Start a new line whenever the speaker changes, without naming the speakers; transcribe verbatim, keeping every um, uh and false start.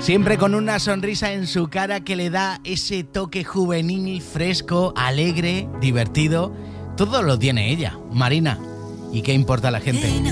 Siempre con una sonrisa en su cara que le da ese toque juvenil, fresco, alegre, divertido. Todo lo tiene ella, Marina. ¿Y qué importa a la gente?